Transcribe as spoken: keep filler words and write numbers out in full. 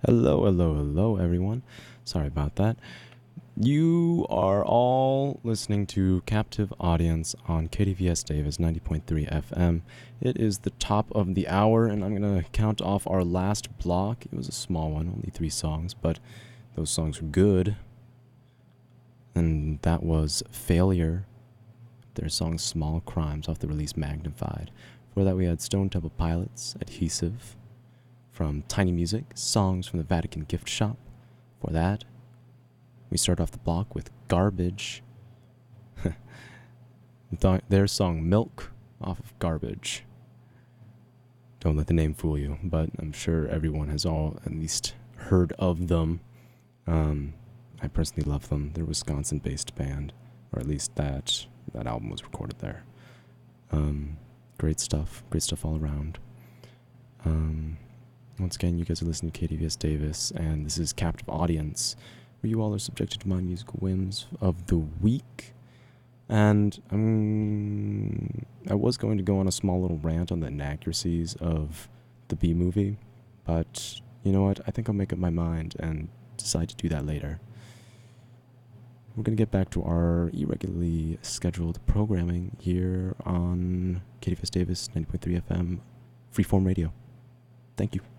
Hello, hello, hello, everyone. Sorry about that. You are all listening to Captive Audience on K D V S Davis ninety point three F M. It is the top of the hour, and I'm going to count off our last block. It was a small one, only three songs, but those songs were good. And that was Failure, their song Small Crimes off the release Magnified. Before that, we had Stone Temple Pilots, Adhesive, from Tiny Music, Songs from the Vatican Gift Shop. For that, we start off the block with Garbage, Th- their song Milk off of Garbage. Don't let the name fool you, but I'm sure everyone has all at least heard of them. Um, I personally love them. They're a Wisconsin-based band, or at least that that album was recorded there. Um, great stuff, great stuff all around. Um, once again, you guys are listening to K D V S Davis, and this is Captive Audience, where you all are subjected to my musical whims of the week. And um, I was going to go on a small little rant on the inaccuracies of the B movie, but you know what? I think I'll make up my mind and decide to do that later. We're going to get back to our irregularly scheduled programming here on K D V S Davis ninety point three F M Freeform Radio. Thank you.